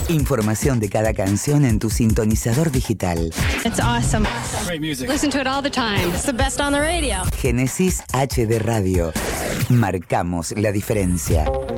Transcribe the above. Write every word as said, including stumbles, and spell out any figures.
Información de cada canción en tu sintonizador digital. It's awesome. Great music. Listen to it all the time. It's the best on the radio. Génesis H D Radio. Marcamos la diferencia.